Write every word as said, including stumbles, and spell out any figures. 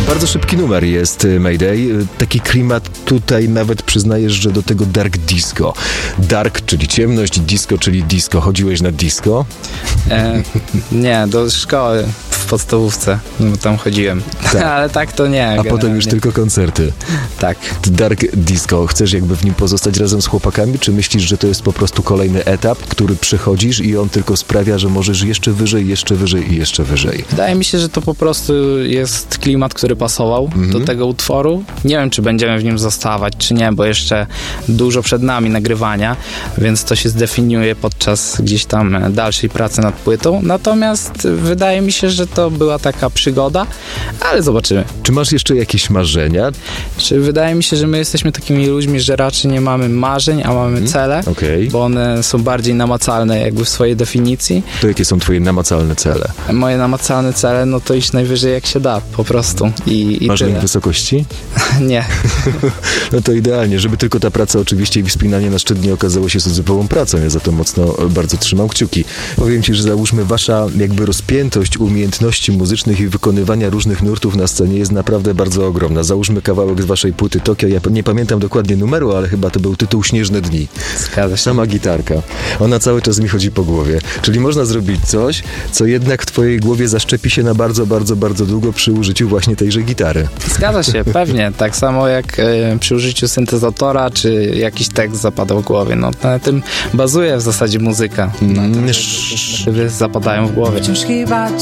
Bardzo szybki numer jest Mayday. Taki klimat tutaj nawet przyznajesz, że do tego dark disco. Dark, czyli ciemność, disco, czyli disco. Chodziłeś na disco? E, nie, do szkoły w podstawówce, no, tam chodziłem. Tak. Ale tak to nie. A generalnie. potem już tylko koncerty. Tak. Dark disco. Chcesz jakby w nim pozostać razem z chłopakami, czy myślisz, że to jest po prostu kolejny etap, który przechodzisz i on tylko sprawia, że możesz jeszcze wyżej, jeszcze wyżej i jeszcze wyżej? Wydaje mi się, że to po prostu jest klimat, który pasował mhm. do tego utworu. Nie wiem, czy będziemy w nim zostawać, czy nie, bo jeszcze dużo przed nami nagrywania, więc to się zdefiniuje podczas gdzieś tam dalszej pracy nad płytą. Natomiast wydaje mi się, że to była taka przygoda, ale zobaczymy. Czy masz jeszcze jakieś marzenia? Czy wydaje mi się, że my jesteśmy takimi ludźmi, że raczej nie mamy marzeń, a mamy cele, okay. bo one są bardziej namacalne jakby w swojej definicji. To jakie są twoje namacalne cele? Moje namacalne cele, no to iść najwyżej jak się da, po prostu. I, i Masz tyle. lęk wysokości? Nie. No to idealnie, żeby tylko ta praca oczywiście i wspinanie na szczyt nie okazało się zupełną pracą. Ja za to mocno bardzo trzymam kciuki. Powiem ci, że załóżmy wasza jakby rozpiętość umiejętności muzycznych i wykonywania różnych nurtów na scenie jest naprawdę bardzo ogromna. Załóżmy kawałek z waszej płyty Tokio. Ja nie pamiętam dokładnie numeru, ale chyba to był tytuł Śnieżne dni. Zgadza się. Sama gitarka. Ona cały czas mi chodzi po głowie. Czyli można zrobić coś, co jednak w twojej głowie zaszczepi się na bardzo, bardzo, bardzo długo przy użyciu właśnie tejże gitary. Zgadza się, pewnie. Tak samo jak y, przy użyciu syntezatora, czy jakiś tekst zapadał w głowie. No, na tym bazuje w zasadzie muzyka. Na tym, Mm, zapadają w głowie.